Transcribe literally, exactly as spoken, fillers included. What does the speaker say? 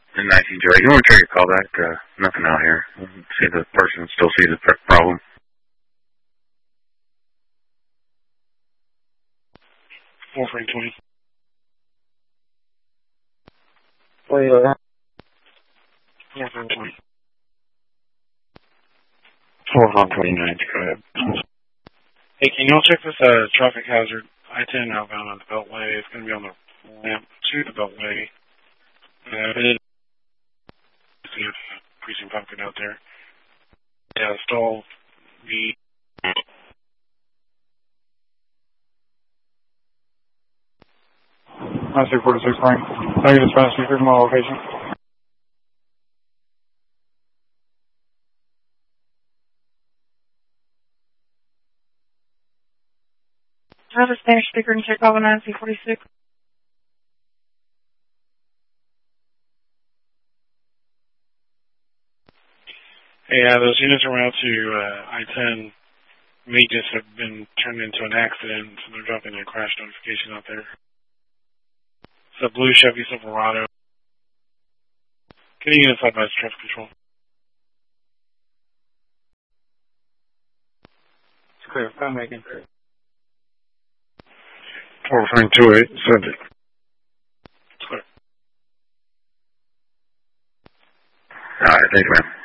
In nineteen Joey, you want to try your call back? Uh, nothing out here. See if the person still sees the problem. Four Frank twenty. Where you at? Four Frank twenty. Four Frank twenty-nine. Go ahead. Hey, can y'all check this uh, traffic hazard? I ten outbound on the Beltway. It's going to be on the ramp to the Beltway. Uh, it is. See if precinct five get out there. Yeah, stall the. I see forty-six Frank. Thank you, dispatch. You heard my location. Have a Spanish speaker in Chicago nine C forty-six. Hey, uh, those units around to uh, I ten may just have been turned into an accident, so they're dropping a crash notification out there. It's a blue Chevy Silverado. Getting inside by traffic control. It's clear. I'm making clear. Four Frank two eight. Send it. It's clear. All right, thanks, man.